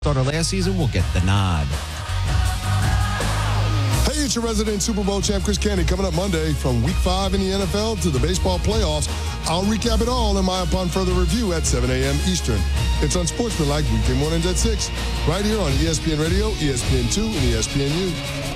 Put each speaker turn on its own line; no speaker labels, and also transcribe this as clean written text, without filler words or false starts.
starter last season will get the nod.
Hey, it's your resident Super Bowl champ, Chris Canty, coming up Monday from Week 5 in the NFL to the baseball playoffs. I'll recap it all in my Upon Further review at 7 a.m. Eastern. It's Unsportsmanlike weekday mornings at 6, right here on ESPN Radio, ESPN2, and ESPNU.